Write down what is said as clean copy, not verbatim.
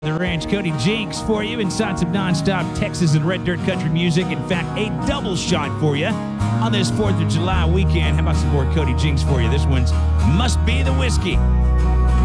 The Ranch, Cody Jinks for you inside some nonstop Texas and red dirt country music. In fact, a double shot for you on this 4th of July weekend. How about some more Cody Jinks for you? This one's Must Be the Whiskey.